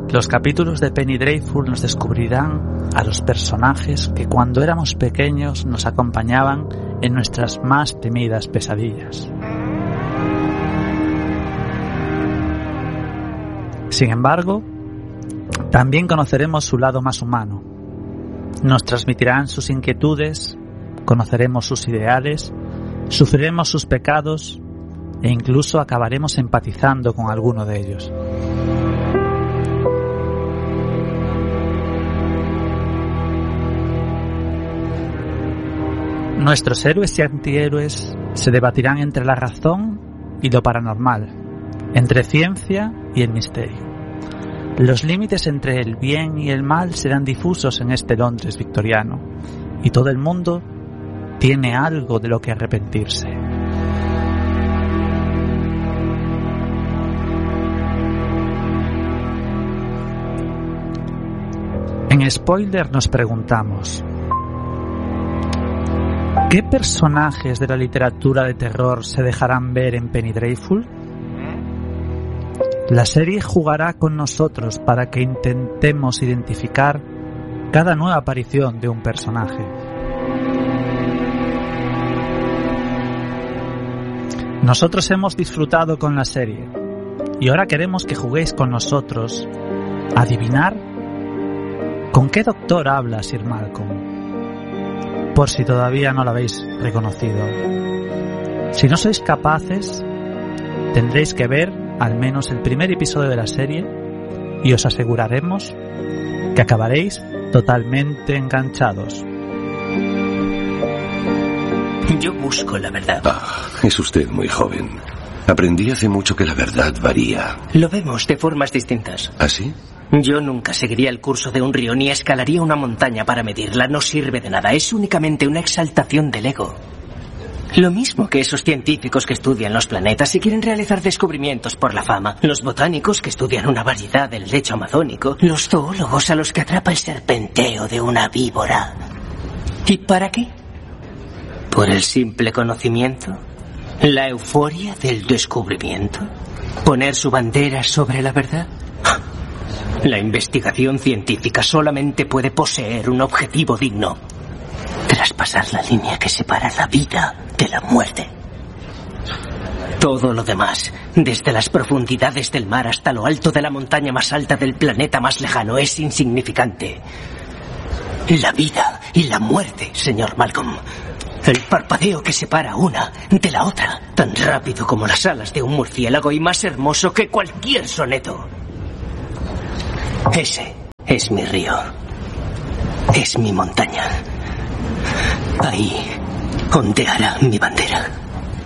Los capítulos de Penny Dreadful nos descubrirán a los personajes que cuando éramos pequeños nos acompañaban en nuestras más temidas pesadillas. Sin embargo, también conoceremos su lado más humano. Nos transmitirán sus inquietudes, conoceremos sus ideales, sufriremos sus pecados e incluso acabaremos empatizando con alguno de ellos. Nuestros héroes y antihéroes se debatirán entre la razón y lo paranormal, entre ciencia y el misterio. Los límites entre el bien y el mal serán difusos en este Londres victoriano, y todo el mundo tiene algo de lo que arrepentirse. En Spoiler nos preguntamos: ¿qué personajes de la literatura de terror se dejarán ver en Penny Dreadful? La serie jugará con nosotros para que intentemos identificar cada nueva aparición de un personaje. Nosotros hemos disfrutado con la serie y ahora queremos que juguéis con nosotros a adivinar con qué doctor habla Sir Malcolm, por si todavía no lo habéis reconocido. Si no sois capaces, tendréis que ver al menos el primer episodio de la serie y os aseguraremos que acabaréis totalmente enganchados. Yo busco la verdad. Es usted muy joven. Aprendí hace mucho que la verdad varía. Lo vemos de formas distintas. ¿Ah, sí? Yo nunca seguiría el curso de un río ni escalaría una montaña para medirla. No sirve de nada. Es únicamente una exaltación del ego. Lo mismo que esos científicos que estudian los planetas y quieren realizar descubrimientos por la fama. Los botánicos que estudian una variedad del lecho amazónico. Los zoólogos a los que atrapa el serpenteo de una víbora. ¿Y para qué? ¿Por el simple conocimiento? ¿La euforia del descubrimiento? ¿Poner su bandera sobre la verdad? La investigación científica solamente puede poseer un objetivo digno: traspasar la línea que separa la vida de la muerte. Todo lo demás, desde las profundidades del mar hasta lo alto de la montaña más alta del planeta más lejano, es insignificante. La vida y la muerte, señor Malcolm. El parpadeo que separa una de la otra, tan rápido como las alas de un murciélago y más hermoso que cualquier soneto. Ese es mi río. Es mi montaña. Ahí ondeará mi bandera.